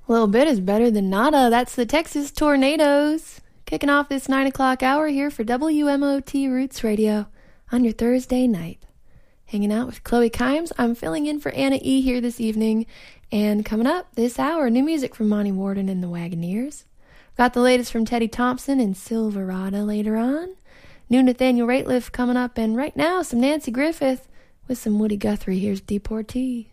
A little bit is better than nada. That's the Texas Tornadoes. Kicking off this 9 o'clock hour here for WMOT Roots Radio on your Thursday night. Hanging out with Chloe Kimes. I'm filling in for Anna E. here this evening. And coming up this hour, new music from Monty Warden and the Wagoneers. Got the latest from Teddy Thompson and Silverado later on. New Nathaniel Rateliff coming up. And right now, some Nancy Griffith with some Woody Guthrie. Here's Deportee.